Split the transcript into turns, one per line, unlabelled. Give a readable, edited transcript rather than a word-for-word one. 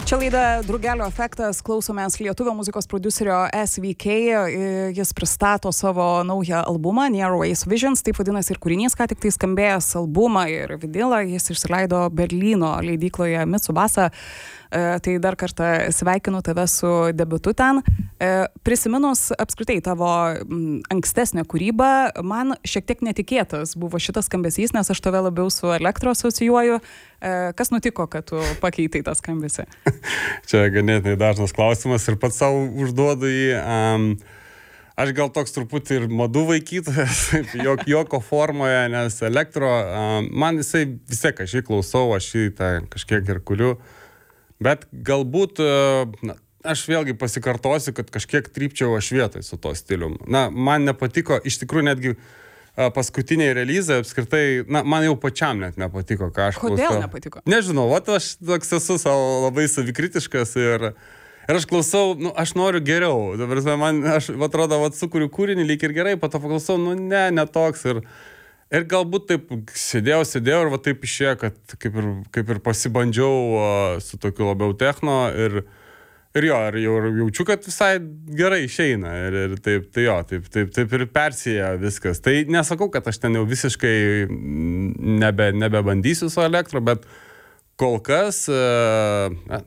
Čia laida Drugelio efektas, klausomės lietuvio muzikos prodiuserio SVK, jis pristato savo naują albumą Nearways Visions, taip vadinasi ir kūrinys, ką tik tai skambėjęs albumą ir vidilą, jis išsileido Berlyno leidykloje Mitsubasa. Tai dar kartą sveikinu tave su debiutu ten. Prisiminus apskritai tavo ankstesnę kūrybą, man šiek tiek netikėtas buvo šitas skambesys, nes aš tave labiau su elektro asocijuoju. Kas nutiko, kad tu pakeitai tą skambesį?
Čia ganėtinai dažnas klausimas ir pats savo užduodu jį. Aš gal toks truputį ir madų vaikytojas, joko formoje, nes elektro, man jisai visiek, aš jį klausau, aš jį kažkiek ir kuriu. Bet galbūt, aš vėlgi pasikartosiu, kad kažkiek trypčiau aš vietoj su to stilium. Man nepatiko, iš tikrųjų netgi paskutiniai releizai apskritai, man jau pačiam net nepatiko, ką aš klausau.
Kodėl nepatiko?
Nežinau, aš toks esu savo labai savikritiškas ir aš klausau, aš noriu geriau. Dabar man, aš atrodo, sukuriu kūrinį, lyg ir gerai, po to paklausau, ne toks ir galbūt taip sėdėjau ir taip išėjo, kad kaip ir pasibandžiau su tokiu labiau techno ir jau jaučiu, kad visai gerai išeina ir taip ir persėja viskas. Tai nesakau, kad aš ten jau visiškai nebebandysiu su elektro, bet kol kas